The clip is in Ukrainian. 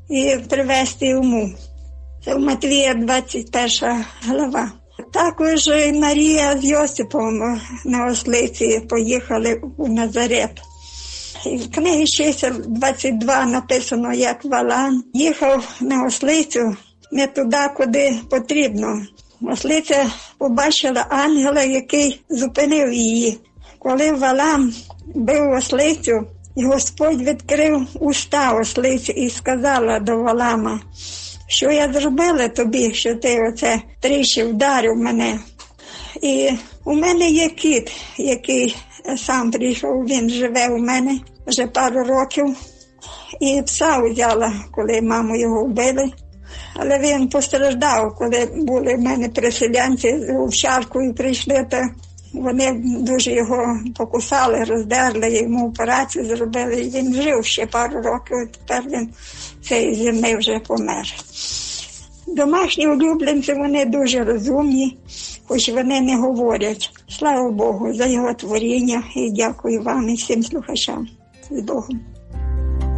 і привезти йому. Це в Матвія 21 глава. Також Марія з Йосипом на ослиці поїхали у Назарет. І в книгі чисел 22 написано, як Валаам їхав на ослицю не туди, куди потрібно. Ослиця побачила ангела, який зупинив її. Коли Валаам бив ослицю, і Господь відкрив уста ослиці і сказала до Валаама: що я зробила тобі, що ти оце тричі вдарив мене. І у мене є кіт, який сам прийшов, він живе у мене вже пару років. І пса взяла, коли маму його вбили. Але він постраждав, коли були в мене переселянці з овчаркою прийшли, то вони дуже його покусали, роздерли, йому операцію зробили. І він жив ще пару років, тепер він цієї зими вже помер. Домашні улюбленці, вони дуже розумні, хоч вони не говорять. Слава Богу за його творіння і дякую вам і всім слухачам. З Богом.